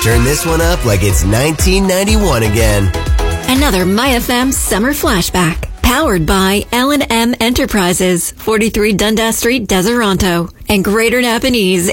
Turn this one up like it's 1991 again. Another MyFM Summer Flashback. Powered by L&M Enterprises, 43 Dundas Street, Deseronto, and Greater Napanese